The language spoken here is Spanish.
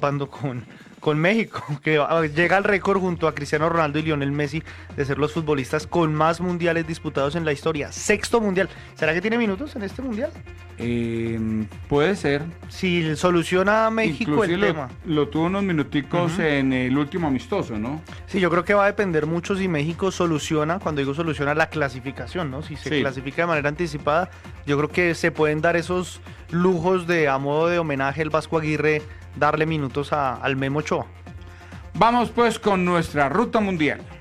topando con México, que llega al récord junto a Cristiano Ronaldo y Lionel Messi de ser los futbolistas con más mundiales disputados en la historia. Sexto mundial. ¿Será que tiene minutos en este mundial? Puede ser. Si soluciona México Inclusive el tema. lo tuvo unos minuticos en el último amistoso, ¿no? Sí, yo creo que va a depender mucho si México soluciona, cuando digo soluciona, la clasificación, ¿no? Si se clasifica de manera anticipada, yo creo que se pueden dar esos lujos de, a modo de homenaje, el Vasco Aguirre, darle minutos al Memo Ochoa. Vamos pues con nuestra ruta mundial.